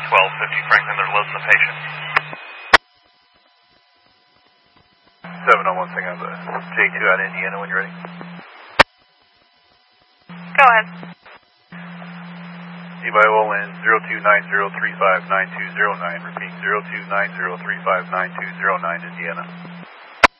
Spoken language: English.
1250 Franklin, they're loading the patient. 701 second, J2 out of Indiana when you're ready. Go ahead. EVIO in 0290359209, repeat 0290359209, Indiana.